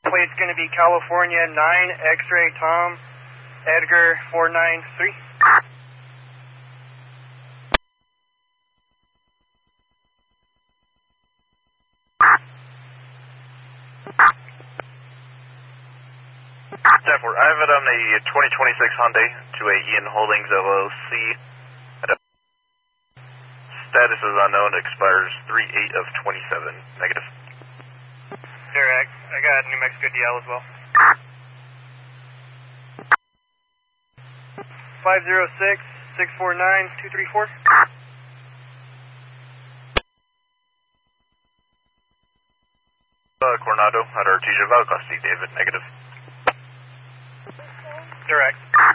Plate's going to be California 9, X-ray Tom, Edgar 493. Staff, I have it on a 2026 Hyundai to a Ian Holdings LLC. Status is unknown, expires 3/8 of 27. Negative. Direct. I got New Mexico DL as well. 506-649-234. Coronado at Artesia Valcosti, David. Negative. Direct.